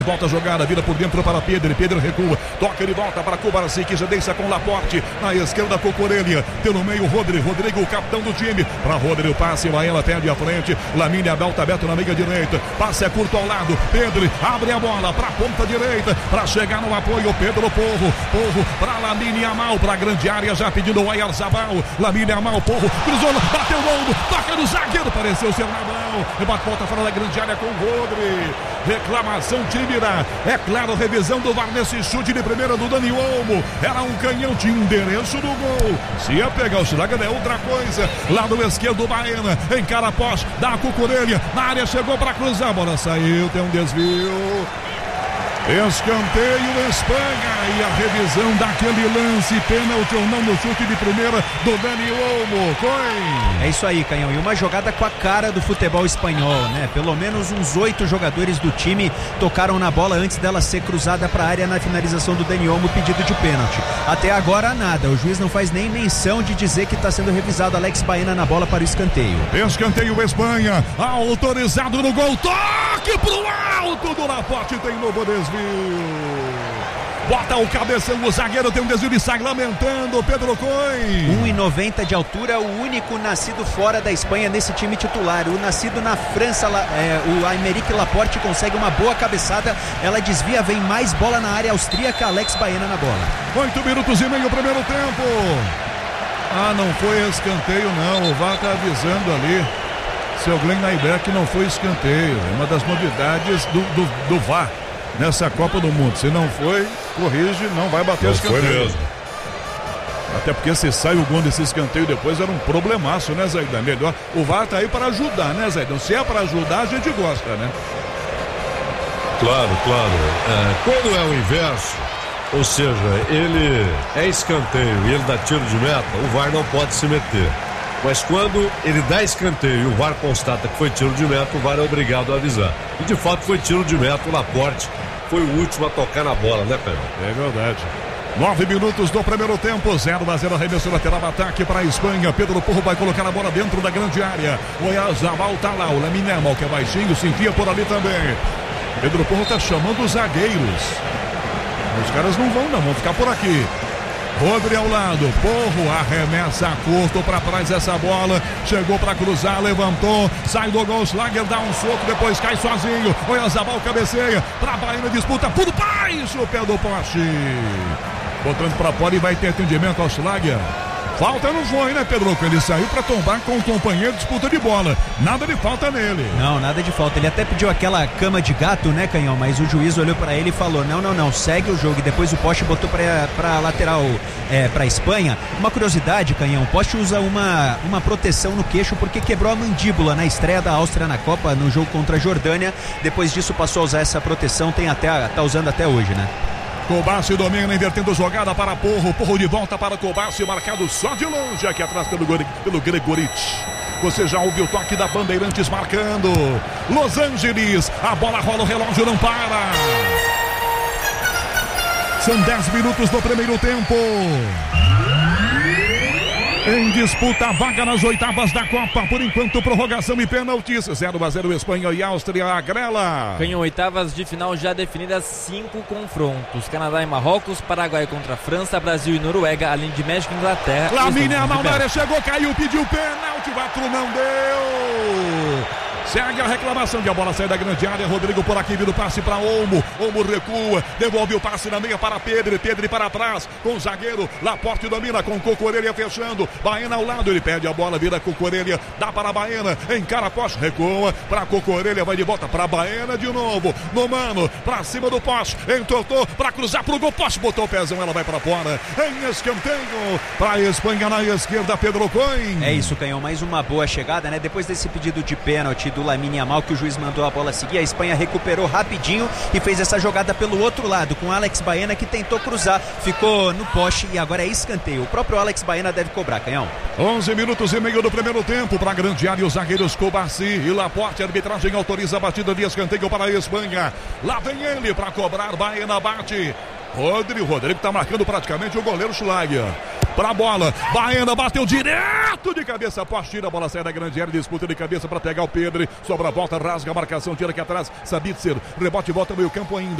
Volta a jogada, vira por dentro para Pedro. Pedro recua, toca de volta para Cubarci, que já deixa com Laporte. Na esquerda, Cocorelha. Pelo meio, Rodrigo, o capitão do time. Para Rodrigo, passe, Baena perde a frente. Lamine Abel tá aberto na meia direita. Passe é curto ao lado. Pedro abre a bola para a ponta direita. Para chegar no apoio, Pedro Porro. Porro para Lamine Amal, para a grande área, já pedindo o Oyarzabal. Lamine Amal, Porro, cruzou, bateu o ombro, toca no zagueiro, pareceu ser Nabal. Rebate, volta fora da grande área com o Rodrigo. Reclamação, time. É claro, revisão do VAR nesse chute de primeira do Dani Olmo. Era um canhão, tinha endereço do gol. Se ia pegar o Schlager é outra coisa. Lado esquerdo, Baena, encara a poste, dá a Cucurelha, na área, chegou para cruzar, a bola saiu, tem um desvio. Escanteio, Espanha, e a revisão daquele lance, pênalti ou não no chute de primeira do Dani Olmo. É isso aí, Canhão, e uma jogada com a cara do futebol espanhol, né? Pelo menos uns 8 jogadores do time tocaram na bola antes dela ser cruzada para a área na finalização do Dani Olmo, pedido de pênalti. Até agora nada, o juiz não faz nem menção de dizer que está sendo revisado. Alex Baena na bola para o escanteio. Escanteio, Espanha, autorizado no gol, toque pro alto do Laporte, tem novo desvio. Bota o cabeção, o zagueiro tem um desvio e sai lamentando, Pedro Coin. 1,90 de altura, o único nascido fora da Espanha nesse time titular. O nascido na França, o Aymeric Laporte consegue uma boa cabeçada, ela desvia, vem mais bola na área austríaca, Alex Baena na bola. 8 minutos e meio, primeiro tempo. Não foi escanteio não, o VAR tá avisando ali, seu Glenn Naiber, que não foi escanteio. É uma das novidades do VAR nessa Copa do Mundo. Se não foi, corrige, não vai bater não escanteio. Foi mesmo. Até porque se sai o gol desse escanteio depois era um problemaço, né, Zaidan? Melhor, o VAR tá aí para ajudar, né, Zaidan? Se é para ajudar, a gente gosta, né? Claro. Quando é o inverso, ou seja, ele é escanteio e ele dá tiro de meta, o VAR não pode se meter. Mas quando ele dá escanteio e o VAR constata que foi tiro de meta, o VAR é obrigado a avisar. E de fato foi tiro de meta, o Laporte foi o último a tocar na bola, né, Pedro? É verdade. 9 minutos do primeiro tempo, 0-0, arremesso lateral, ataque para a Espanha. Pedro Porro vai colocar a bola dentro da grande área. O Oyarzabal tá lá, o Lamine Amal, que é baixinho, se enfia por ali também. Pedro Porro tá chamando os zagueiros. Os caras não vão ficar por aqui. Rodrigo ao lado, Porro arremessa curto para trás essa bola, chegou para cruzar, levantou, sai do gol, Schlager dá um soco, depois cai sozinho, Oyarzabal cabeceia, para Baena, disputa por baixo, o pé do poste, botando para fora e vai ter atendimento ao Schlager. Falta não foi, né, Pedro? Ele saiu para tombar com o companheiro, disputa de bola. Nada de falta nele. Não, nada de falta. Ele até pediu aquela cama de gato, né, Canhão? Mas o juiz olhou para ele e falou: não, segue o jogo. E depois o poste botou para lateral, para Espanha. Uma curiosidade, Canhão: o poste usa uma proteção no queixo porque quebrou a mandíbula na estreia da Áustria na Copa, no jogo contra a Jordânia. Depois disso passou a usar essa proteção, tá usando até hoje, né? Cubarci domina, invertendo jogada para Porro. Porro de volta para Cubarci, marcado só de longe aqui atrás pelo Gregorich. Você já ouviu o toque da Bandeirantes marcando. Los Angeles, a bola rola, o relógio não para. São 10 minutos do primeiro tempo. Em disputa a vaga nas oitavas da Copa, por enquanto prorrogação e pênaltis, 0-0 Espanha e Áustria, a grela. Em oitavas de final já definidas 5 confrontos, Canadá e Marrocos, Paraguai contra a França, Brasil e Noruega, além de México e Inglaterra. Lamine Amal na área, chegou, caiu, pediu pênalti, Vatru não deu. Segue a reclamação que a bola sai da grande área. Rodrigo por aqui, vira o passe para Olmo. Olmo recua, devolve o passe na meia para Pedro. Pedro para trás com o zagueiro. Laporte domina com Cocorelha fechando. Baena ao lado, ele perde a bola, vira Cocorelha, dá para Baena, encara a poste, recua para Cocorelha, vai de volta para Baena de novo. No mano, para cima do poste, entortou para cruzar pro gol. Poste botou o pezão, ela vai para fora. Em escanteio para a Espanha na esquerda, Pedro Coin. É isso, Canhão, mais uma boa chegada, né? Depois desse pedido de pênalti do Lamine Amal, que o juiz mandou a bola seguir, a Espanha recuperou rapidinho e fez essa jogada pelo outro lado, com Alex Baena, que tentou cruzar, ficou no poste e agora é escanteio. O próprio Alex Baena deve cobrar, Canhão. 11 minutos e meio do primeiro tempo para a grande área, os zagueiros Cubarci e Laporte, a arbitragem autoriza a batida de escanteio para a Espanha. Lá vem ele para cobrar, Baena bate. Rodrigo está marcando praticamente o goleiro Schlager. pra bola. Baena bateu direto de cabeça, poste, tira a bola, sai da grande área, disputa de cabeça pra pegar o Pedro. Sobra a volta, rasga a marcação, tira aqui atrás. Sabitzer, rebote, volta meio campo ainda.